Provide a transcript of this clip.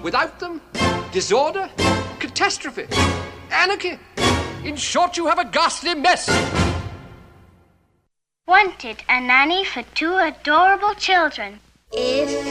Without them, disorder, catastrophe, anarchy. In short, you have a ghastly mess. Wanted a nanny for 2 adorable children. If